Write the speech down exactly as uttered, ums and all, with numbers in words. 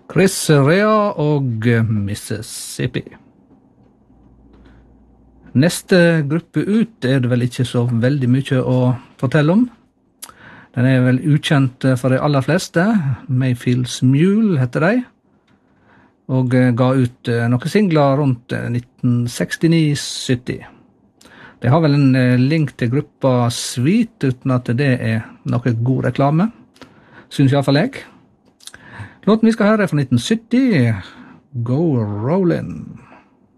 Chris Rea og Mississippi. Neste gruppe ut er det vel ikke så veldig mye å fortelle om. Den er vel ukjent for de aller fleste. Mayfield's Mule heter de, og ga ut noen singler rundt nitten sekstini sytti. De har vel en link til gruppa Sweet, uten at det er noe god reklame. Synes i hvert fall jeg. Låten vi skal høre er fra nitten sytti, Go Rollin'.